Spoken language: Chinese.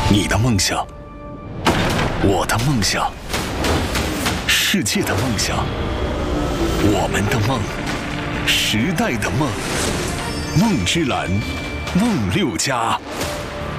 你的梦想，我的梦想，世界的梦想，我们的梦，时代的梦，梦之蓝，梦6+。